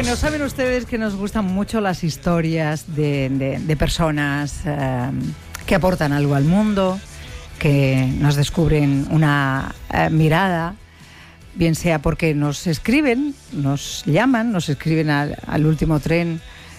Bueno, saben ustedes que nos gustan mucho las historias de personas que aportan algo al mundo, que nos descubren una mirada, bien sea porque nos escriben, nos llaman, nos escriben al último tren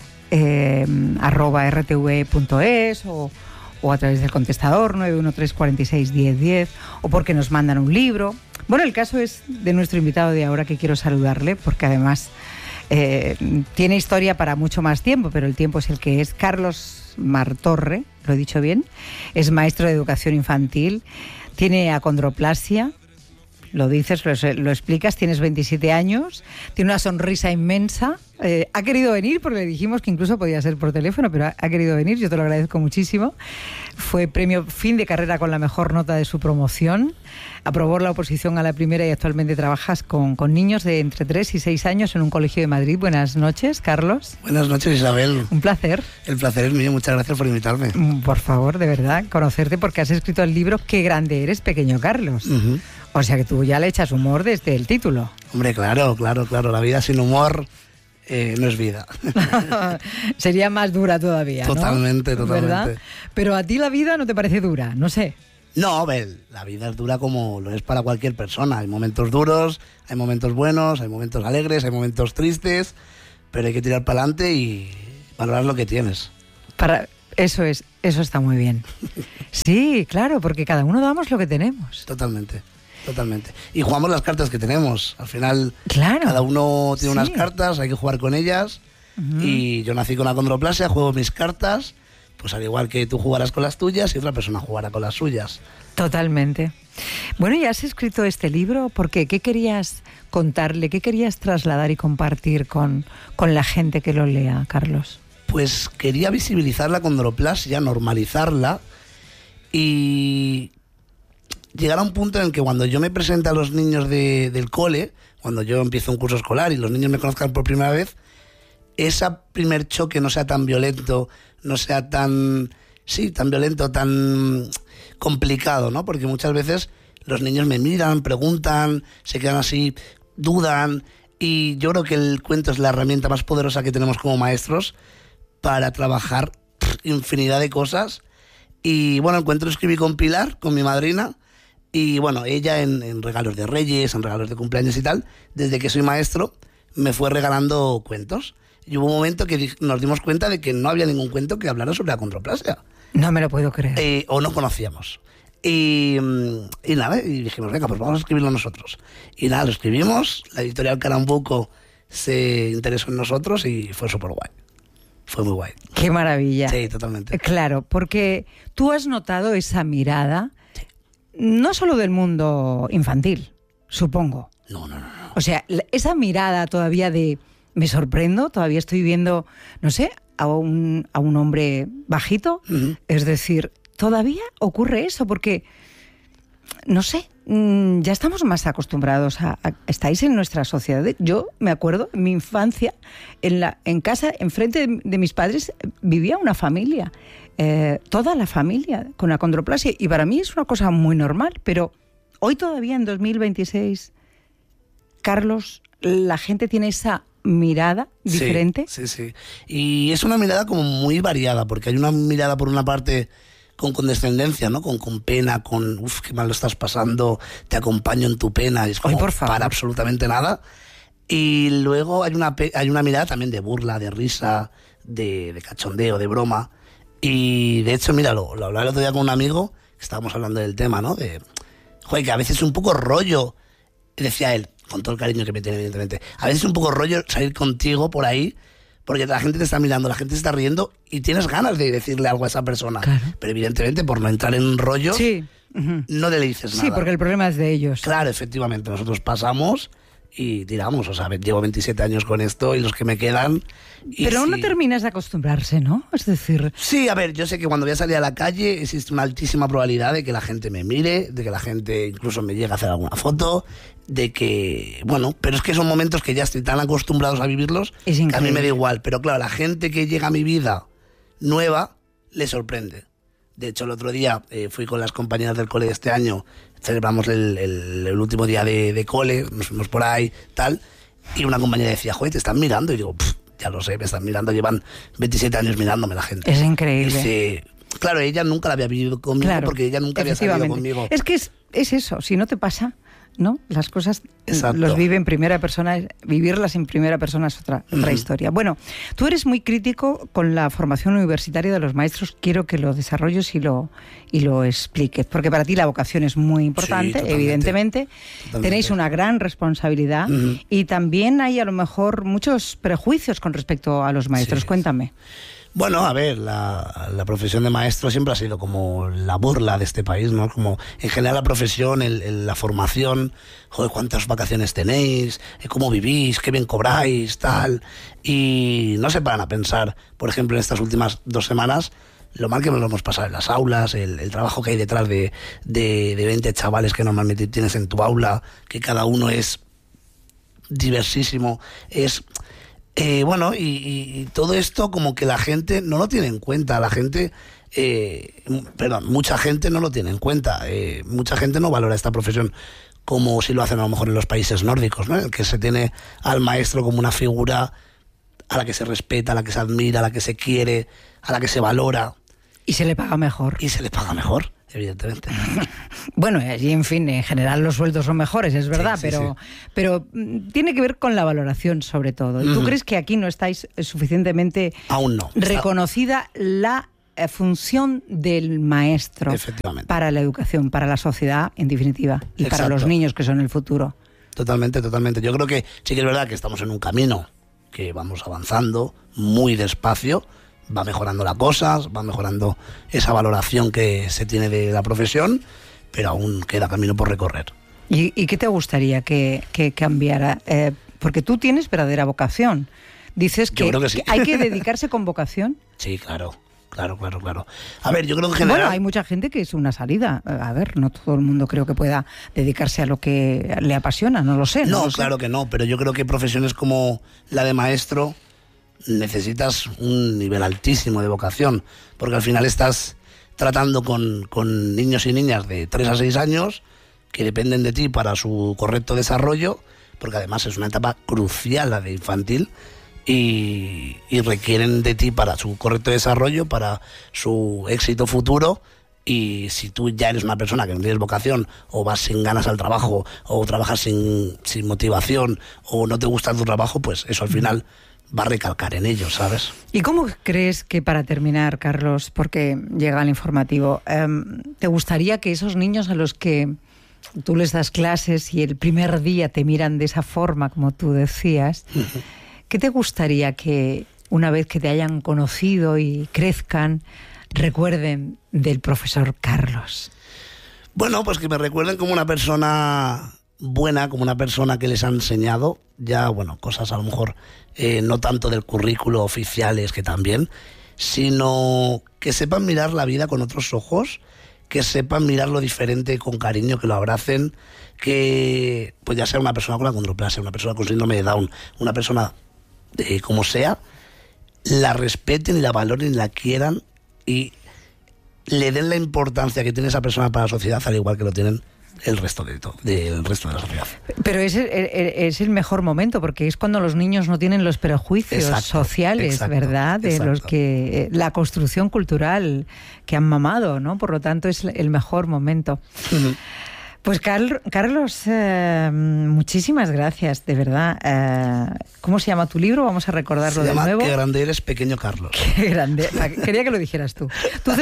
@rtv.es o a través del contestador 913 46 10 10, o porque nos mandan un libro. Bueno, el caso es de nuestro invitado de ahora, que quiero saludarle porque además tiene historia para mucho más tiempo, pero el tiempo es el que es. Carlos Martorre, lo he dicho bien, es maestro de educación infantil, tiene acondroplasia, lo dices, lo explicas, tienes 27 años, tiene una sonrisa inmensa, ha querido venir porque le dijimos que incluso podía ser por teléfono, pero ha querido venir, yo te lo agradezco muchísimo. Fue premio fin de carrera con la mejor nota de su promoción, aprobó la oposición a la primera y actualmente trabajas con niños de entre 3 y 6 años en un colegio de Madrid. Buenas noches, Carlos. Buenas noches, Isabel. Un placer. El placer es mío, muchas gracias por invitarme. Por favor, de verdad, conocerte porque has escrito el libro Qué grande eres, pequeño Carlos. Uh-huh. O sea que tú ya le echas humor desde el título. Hombre, claro, la vida sin humor no es vida. Sería más dura todavía, ¿no? Totalmente. ¿Verdad? Pero a ti la vida no te parece dura, no sé. No, la vida es dura como lo es para cualquier persona. Hay momentos duros, hay momentos buenos, hay momentos alegres, hay momentos tristes, pero hay que tirar para adelante y valorar lo que tienes. Eso está muy bien. Sí, claro, porque cada uno damos lo que tenemos. Totalmente. Y jugamos las cartas que tenemos. Al final, claro, cada uno tiene unas cartas, hay que jugar con ellas. Uh-huh. Y yo nací con acondroplasia, juego mis cartas, pues al igual que tú jugarás con las tuyas y otra persona jugará con las suyas. Totalmente. Bueno, ya has escrito este libro, ¿por qué? ¿Qué querías contarle? ¿Qué querías trasladar y compartir con la gente que lo lea, Carlos? Pues quería visibilizar la acondroplasia, normalizarla y llegar a un punto en el que cuando yo me presente a los niños del cole, cuando yo empiezo un curso escolar y los niños me conozcan por primera vez, ese primer choque no sea tan violento, no sea tan violento, tan complicado, ¿no? Porque muchas veces los niños me miran, preguntan, se quedan así, dudan, y yo creo que el cuento es la herramienta más poderosa que tenemos como maestros para trabajar infinidad de cosas. Y bueno, el cuento lo escribí con Pilar, con mi madrina, y bueno, ella en regalos de Reyes, en regalos de cumpleaños y tal, desde que soy maestro, me fue regalando cuentos. Y hubo un momento que nos dimos cuenta de que no había ningún cuento que hablara sobre la acondroplasia. No me lo puedo creer. O no conocíamos. Y nada, y dijimos, venga, pues vamos a escribirlo nosotros. Y nada, lo escribimos, la editorial Carambuco se interesó en nosotros y fue súper guay. Fue muy guay. ¡Qué maravilla! Sí, totalmente. Claro, porque tú has notado esa mirada, no solo del mundo infantil, supongo. No. O sea, esa mirada todavía de me sorprendo, todavía estoy viendo, no sé, a un hombre bajito. Uh-huh. Es decir, todavía ocurre eso, porque, no sé, ya estamos más acostumbrados estáis en nuestra sociedad. Yo me acuerdo, en mi infancia, en casa, enfrente de mis padres, vivía una familia, toda la familia con acondroplasia, y para mí es una cosa muy normal, pero hoy todavía, en 2026, Carlos, la gente tiene esa mirada diferente. Sí. Y es una mirada como muy variada, porque hay una mirada por una parte con condescendencia, ¿no? Con pena, con qué mal lo estás pasando, te acompaño en tu pena, y es como para absolutamente nada. Y luego hay una mirada también de burla, de risa, de cachondeo, de broma. Y de hecho, mira, lo hablaba el otro día con un amigo, que estábamos hablando del tema, ¿no? Que a veces es un poco rollo, decía él, con todo el cariño que me tiene, evidentemente, a veces es un poco rollo salir contigo por ahí, porque la gente te está mirando, la gente se está riendo y tienes ganas de decirle algo a esa persona. Claro. Pero evidentemente, por no entrar en rollo, no le dices nada. Sí, porque el problema es de ellos. Claro, efectivamente, nosotros pasamos y tiramos, o sea, llevo 27 años con esto y los que me quedan... Pero no terminas de acostumbrarse, ¿no? Es decir... Sí, a ver, yo sé que cuando voy a salir a la calle existe una altísima probabilidad de que la gente me mire, de que la gente incluso me llegue a hacer alguna foto, de que... Bueno, pero es que son momentos que ya estoy tan acostumbrados a vivirlos que a mí me da igual. Pero claro, la gente que llega a mi vida nueva le sorprende. De hecho, el otro día fui con las compañeras del cole de este año, celebramos el último día de cole, nos fuimos por ahí, tal, Y una compañera decía, joder, te están mirando. Y digo, ya lo sé, me están mirando, llevan 27 años mirándome la gente. Es increíble. Dice, claro, ella nunca la había vivido conmigo, claro, porque ella nunca había salido conmigo. Es que es eso, si no te pasa, ¿no? Las cosas Exacto. los vive en primera persona, vivirlas en primera persona es otra historia. Bueno, tú eres muy crítico con la formación universitaria de los maestros, quiero que lo desarrolles y lo expliques, porque para ti la vocación es muy importante, sí, evidentemente. Tenéis una gran responsabilidad y también hay a lo mejor muchos prejuicios con respecto a los maestros. Sí. Cuéntame. Bueno, a ver, la profesión de maestro siempre ha sido como la burla de este país, ¿no? Como en general la profesión, la formación, joder, cuántas vacaciones tenéis, cómo vivís, qué bien cobráis, tal. Y no se paran a pensar, por ejemplo, en estas últimas 2 semanas, lo mal que nos lo hemos pasado en las aulas, el trabajo que hay detrás de 20 chavales que normalmente tienes en tu aula, que cada uno es diversísimo, es... bueno, y todo esto como que la gente no lo tiene en cuenta, mucha gente no lo tiene en cuenta, mucha gente no valora esta profesión como si lo hacen a lo mejor en los países nórdicos, ¿no? En el que se tiene al maestro como una figura a la que se respeta, a la que se admira, a la que se quiere, a la que se valora. Y se le paga mejor. Y se le paga mejor, evidentemente. Bueno, allí, en fin, en general los sueldos son mejores, es verdad, sí, pero tiene que ver con la valoración sobre todo. ¿Tú crees que aquí no estáis suficientemente aún no reconocida la función del maestro para la educación, para la sociedad, en definitiva, y para los niños que son el futuro? Totalmente. Yo creo que sí que es verdad que estamos en un camino que vamos avanzando muy despacio, va mejorando las cosas, va mejorando esa valoración que se tiene de la profesión, pero aún queda camino por recorrer. ¿Y qué te gustaría que cambiara? Porque tú tienes verdadera vocación. Dices que, sí. que hay que dedicarse con vocación. Sí, claro. A ver, yo creo que en general... Bueno, hay mucha gente que es una salida. A ver, no todo el mundo creo que pueda dedicarse a lo que le apasiona, no lo sé. No, claro que no, pero yo creo que profesiones como la de maestro necesitas un nivel altísimo de vocación, porque al final estás tratando con niños y niñas de 3 a 6 años que dependen de ti para su correcto desarrollo, porque además es una etapa crucial la de infantil y requieren de ti para su correcto desarrollo, para su éxito futuro. Y si tú ya eres una persona que no tienes vocación, o vas sin ganas al trabajo, o trabajas sin motivación, o no te gusta tu trabajo, pues eso al final va a recalcar en ellos, ¿sabes? ¿Y cómo crees que, para terminar, Carlos, porque llega el informativo, te gustaría que esos niños a los que tú les das clases y el primer día te miran de esa forma, como tú decías, ¿qué te gustaría que una vez que te hayan conocido y crezcan, recuerden del profesor Carlos? Bueno, pues que me recuerden como una persona buena, como una persona que les ha enseñado ya, bueno, cosas a lo mejor no tanto del currículo oficiales, que también, sino que sepan mirar la vida con otros ojos, que sepan mirar lo diferente con cariño, que lo abracen, que pues ya sea una persona con acondroplasia, una persona con síndrome de Down, una persona como sea, la respeten y la valoren y la quieran y le den la importancia que tiene esa persona para la sociedad, al igual que lo tienen el resto del resto de la sociedad. Pero es el mejor momento, porque es cuando los niños no tienen los prejuicios sociales, ¿verdad? De los que la construcción cultural que han mamado, ¿no? Por lo tanto, es el mejor momento. Pues Carlos, muchísimas gracias, de verdad. ¿Cómo se llama tu libro? Vamos a recordarlo de nuevo. Qué grande eres, pequeño Carlos. Qué grande. Quería que lo dijeras tú.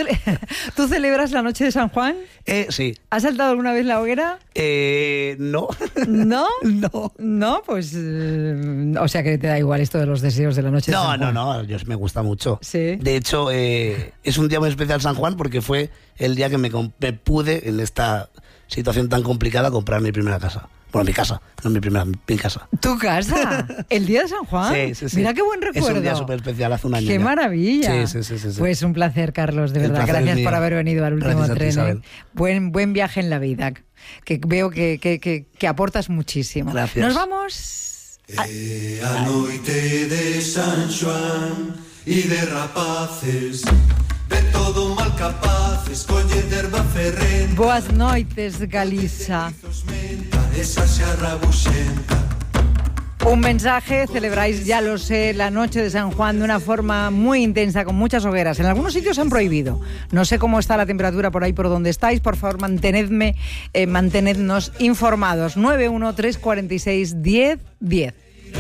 ¿Tú celebras la noche de San Juan? Sí. ¿Has saltado alguna vez la hoguera? No. ¿No? No. No, pues... o sea que te da igual esto de los deseos de la noche de San Juan. No, yo me gusta mucho. Sí. De hecho, es un día muy especial San Juan porque fue el día que me pude, en esta situación tan complicada, comprar mi primera casa. Bueno, mi casa, no mi casa. ¿Tu casa? ¿El día de San Juan? Sí. Mira qué buen recuerdo. Es un día súper especial, hace un año. ¡Qué maravilla! Sí. Pues un placer, Carlos, de verdad. Gracias por haber venido al último tren. Buen viaje en la vida, que veo que aportas muchísimo. Gracias. Nos vamos... A noite de San Xoán e de rapaces, de todo mal capaces, colle derba ferrenta. Boas noites, Galiza. Esa xa rabuxenta, Un mensaje, celebráis, ya lo sé, la noche de San Juan de una forma muy intensa, con muchas hogueras. En algunos sitios han prohibido. No sé cómo está la temperatura por ahí, por donde estáis. Por favor, mantenednos informados. 913461010.